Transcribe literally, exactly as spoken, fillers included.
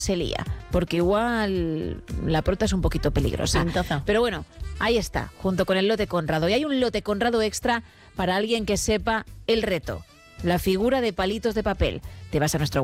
se lía, porque igual la prota es un poquito peligrosa. Pintosa. Pero bueno, ahí está, junto con el lote Conrado. Y hay un lote Conrado extra para alguien que sepa el reto, la figura de palitos de papel. Te vas a nuestro